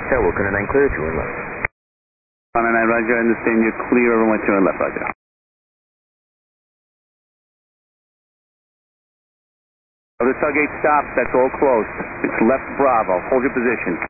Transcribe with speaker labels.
Speaker 1: Tower, can 9 clear to and left.
Speaker 2: 109, roger, I understand you're clear, everyone to and left, roger. The Stargate stops, that's all closed. It's left Bravo, hold your position.